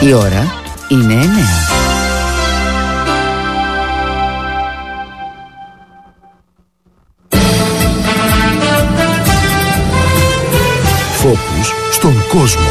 Η ώρα είναι 9. Φόκους στον κόσμο.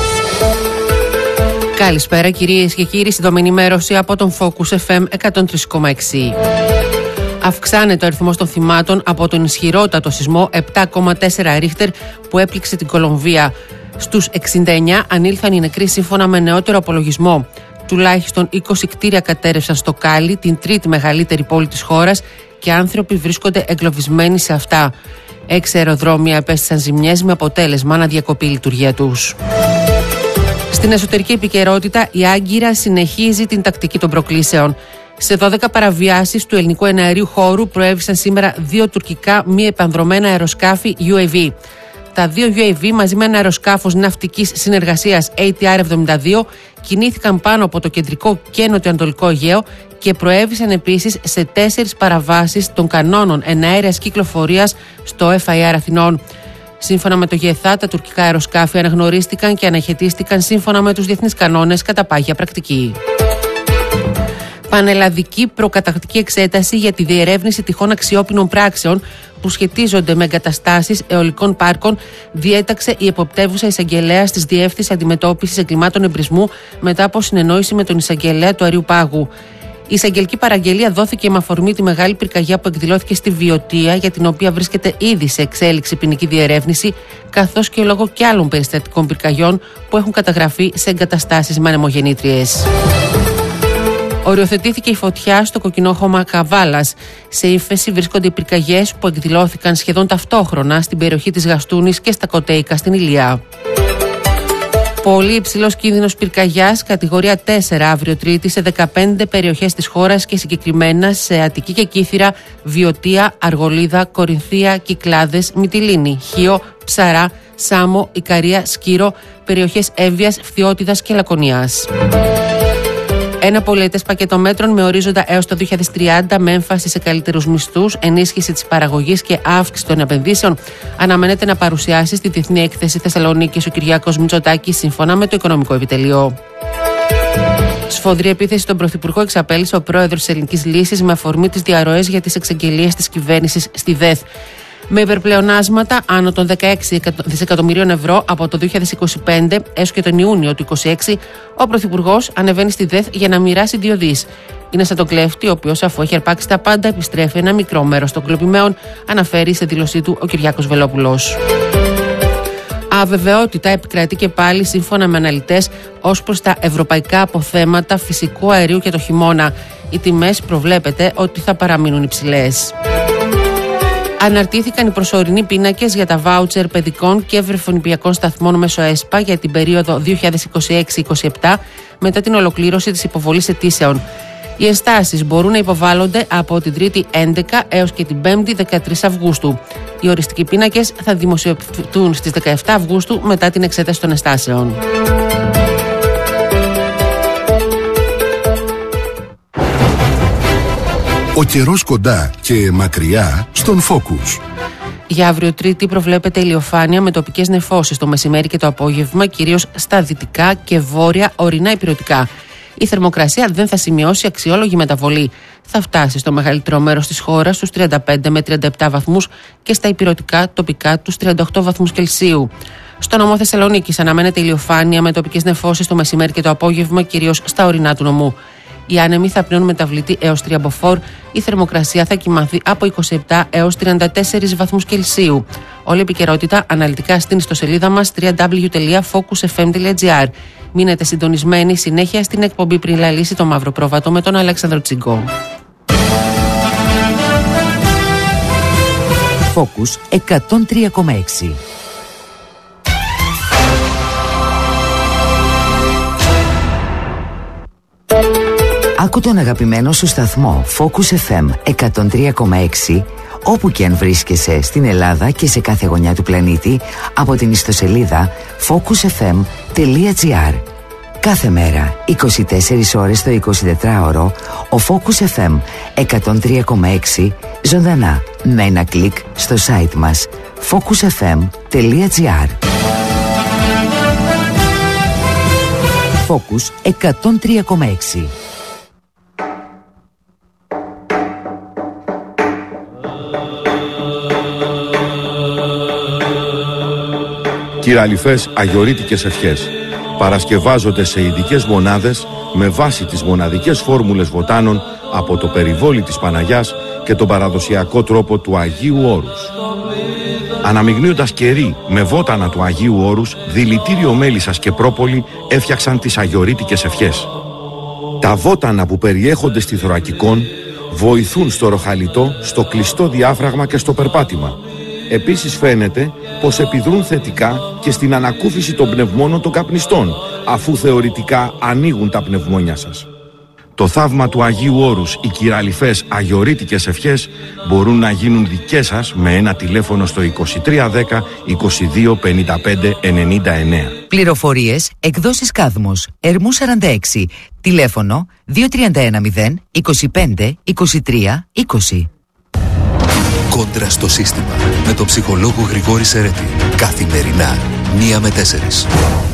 Καλησπέρα κυρίες και κύριοι, σύντομη ενημέρωση από τον Focus FM 103,6. Αυξάνεται ο αριθμός των θυμάτων από τον ισχυρότατο σεισμό 7,4 ρίχτερ που έπληξε την Κολομβία. Στους 69 ανήλθαν οι νεκροί σύμφωνα με νεότερο απολογισμό. Τουλάχιστον 20 κτίρια κατέρευσαν στο Κάλι, την τρίτη μεγαλύτερη πόλη της χώρας, και άνθρωποι βρίσκονται εγκλωβισμένοι σε αυτά. 6 αεροδρόμια επέστησαν ζημιές με αποτέλεσμα να διακοπεί η λειτουργία τους. Στην εσωτερική επικαιρότητα, η Άγκυρα συνεχίζει την τακτική των προκλήσεων. Σε 12 παραβιάσεις του ελληνικού εναερίου χώρου προέβησαν σήμερα 2 τουρκικά μη επανδρωμένα αεροσκάφη UAV. Τα 2 UAV μαζί με ένα αεροσκάφος ναυτικής συνεργασίας ATR-72 κινήθηκαν πάνω από το κεντρικό και νοτιοανατολικό Αιγαίο και προέβησαν επίσης σε 4 παραβάσεις των κανόνων εναέρειας κυκλοφορίας στο FIR Αθηνών. Σύμφωνα με το ΓΕΘΑ, τα τουρκικά αεροσκάφη αναγνωρίστηκαν και αναχαιτίστηκαν σύμφωνα με τους διεθνείς κανόνες κατά πάγια πρακτική. Πανελλαδική προκαταρκτική εξέταση για τη διερεύνηση τυχόν αξιόπινων πράξεων που σχετίζονται με εγκαταστάσεις αιωλικών πάρκων διέταξε η εποπτεύουσα εισαγγελέας της Διεύθυνσης Αντιμετώπισης Εγκλημάτων Εμπρισμού μετά από συνεννόηση με τον εισαγγελέα του Αερίου Πάγου. Η εισαγγελική παραγγελία δόθηκε με αφορμή τη μεγάλη πυρκαγιά που εκδηλώθηκε στη Βιωτία, για την οποία βρίσκεται ήδη σε εξέλιξη ποινική διερεύνηση, καθώς και λόγω και άλλων περιστατικών πυρκαγιών που έχουν καταγραφεί σε εγκαταστάσεις με ανεμογεννήτριες. Οριοθετήθηκε η φωτιά στο κοκκινόχωμα Καβάλας. Σε ύφεση βρίσκονται οι πυρκαγιές που εκδηλώθηκαν σχεδόν ταυτόχρονα στην περιοχή της Γαστούνης και στα Κοτέικα στην Ηλία. Πολύ υψηλός κίνδυνος πυρκαγιάς, κατηγορία 4, αύριο Τρίτη, σε 15 περιοχές της χώρας και συγκεκριμένα σε Αττική και Κύθυρα, Βιωτία, Αργολίδα, Κορινθία, Κυκλάδες, Μυτιλήνη, Χίο, Ψαρά, Σάμο, Ικαρία, Σκύρο, περιοχές Εύβοιας, Φθιώτιδας και Λακωνίας. Ένα πολυετές πακέτο μέτρων με ορίζοντα έως το 2030, με έμφαση σε καλύτερους μισθούς, ενίσχυση της παραγωγής και αύξηση των επενδύσεων, αναμένεται να παρουσιάσει στη Διεθνή Έκθεση Θεσσαλονίκης ο Κυριάκος Μητσοτάκης, σύμφωνα με το Οικονομικό Επιτελείο. Σφοδρή επίθεση στον Πρωθυπουργό εξαπέλυσε ο πρόεδρος της Ελληνικής Λύσης με αφορμή τις διαρροές για τις εξαγγελίες της κυβέρνησης στη ΔΕΘ. Με υπερπλεονάσματα άνω των 16 δισεκατομμυρίων ευρώ από το 2025 έως και τον Ιούνιο του 2026, ο Πρωθυπουργός ανεβαίνει στη ΔΕΘ για να μοιράσει 2 δις. Είναι σαν τον κλέφτη, ο οποίος, αφού έχει αρπάξει τα πάντα, επιστρέφει ένα μικρό μέρος των κλοπημένων, αναφέρει σε δήλωσή του ο Κυριάκος Βελόπουλος. Αβεβαιότητα επικρατεί και πάλι, σύμφωνα με αναλυτές, ως προς τα ευρωπαϊκά αποθέματα φυσικού αερίου και το χειμώνα. Οι τιμές προβλέπεται ότι θα παραμείνουν υψηλές. Αναρτήθηκαν οι προσωρινοί πίνακες για τα βάουτσερ παιδικών και βρεφονιπιακών σταθμών μέσω ΕΣΠΑ για την περίοδο 2026-27, μετά την ολοκλήρωση της υποβολής αιτήσεων. Οι ενστάσεις μπορούν να υποβάλλονται από την 3η 11 έως και την 5η 13 Αυγούστου. Οι οριστικοί πίνακες θα δημοσιευτούν στις 17 Αυγούστου μετά την εξέταση των ενστάσεων. Ο καιρός κοντά και μακριά στον Focus. Για αύριο Τρίτη προβλέπεται ηλιοφάνεια με τοπικές νεφώσεις το μεσημέρι και το απόγευμα, κυρίως στα δυτικά και βόρεια ορεινά ηπειρωτικά. Η θερμοκρασία δεν θα σημειώσει αξιόλογη μεταβολή. Θα φτάσει στο μεγαλύτερο μέρος της χώρας στους 35 με 37 βαθμούς και στα ηπειρωτικά τοπικά τους 38 βαθμούς Κελσίου. Στο νομό Θεσσαλονίκης αναμένεται ηλιοφάνεια με τοπικές νεφώσεις το μεσημέρι και το απόγευμα, κυρίως στα ορεινά του νομού. Οι άνεμοι θα πνέουν μεταβλητή έως 3 μποφόρ. Η θερμοκρασία θα κυμανθεί από 27 έως 34 βαθμούς Κελσίου. Όλη η επικαιρότητα αναλυτικά στην ιστοσελίδα μας www.focusfm.gr. Μείνετε συντονισμένοι συνέχεια στην εκπομπή Πριν Λαλήσει το Μαύρο Πρόβατο με τον Αλέξανδρο Τσίγκο. Focus 103,6. Άκου τον αγαπημένο σου σταθμό Focus FM 103,6 όπου και αν βρίσκεσαι στην Ελλάδα και σε κάθε γωνιά του πλανήτη από την ιστοσελίδα focusfm.gr. Κάθε μέρα, 24 ώρες το 24ωρο, ο Focus FM 103,6 ζωντανά με ένα κλικ στο site μας focusfm.gr. Focus 103,6. Κυραλιφές αγιορείτικες ευχές παρασκευάζονται σε ειδικές μονάδες με βάση τις μοναδικές φόρμουλες βοτάνων από το περιβόλι της Παναγιάς και τον παραδοσιακό τρόπο του Αγίου Όρους. Αναμειγνύοντας κερί με βότανα του Αγίου Όρους, δηλητήριο μέλισσας και πρόπολη έφτιαξαν τις αγιορείτικες ευχές. Τα βότανα που περιέχονται στη θωρακικόν βοηθούν στο ροχαλιτό, στο κλειστό διάφραγμα και στο περπάτημα. Επίσης φαίνεται πως επιδρούν θετικά και στην ανακούφιση των πνευμόνων των καπνιστών, αφού θεωρητικά ανοίγουν τα πνευμόνια σας. Το θαύμα του Αγίου Όρους, οι κυραλιφές αγιορείτικες ευχές μπορούν να γίνουν δικές σας με ένα τηλέφωνο στο 2310 22 55 99. Πληροφορίες, εκδόσεις Κάδμος, Ερμού 46, τηλέφωνο 2310 25 23 20. Κόντρα στο σύστημα με τον ψυχολόγο Γρηγόρη Σερέτη. Καθημερινά 1 με 4.